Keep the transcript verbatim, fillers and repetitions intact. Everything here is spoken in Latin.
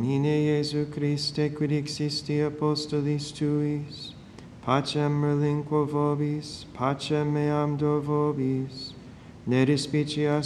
Domine Iesu Christe, quid existi apostolis tuis, pacem relinquo vobis, pacem meam do vobis, ne dispicias